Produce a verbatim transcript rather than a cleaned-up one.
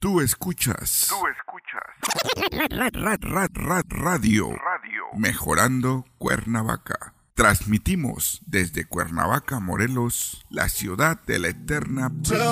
Tú escuchas. Tú escuchas. Rad, rad, rad, rad, radio. Radio. Mejorando Cuernavaca. Transmitimos desde Cuernavaca, Morelos, la ciudad de la eterna